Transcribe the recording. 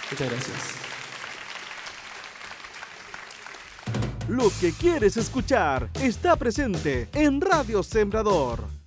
Muchas gracias. Lo que quieres escuchar está presente en Radio Sembrador.